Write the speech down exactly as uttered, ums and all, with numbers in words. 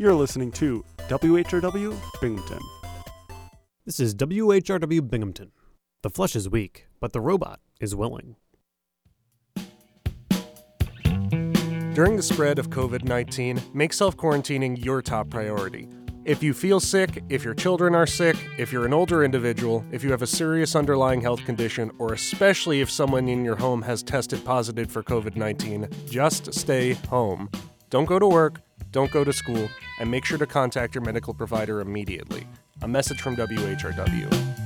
You're listening to W H R W Binghamton. This is W H R W Binghamton. The flesh is weak, but the robot is willing. During the spread of covid nineteen, make self-quarantining your top priority. If you feel sick, if your children are sick, if you're an older individual, if you have a serious underlying health condition, or especially if someone in your home has tested positive for covid nineteen, just stay home. Don't go to work, don't go to school, and make sure to contact your medical provider immediately. A message from W H R W.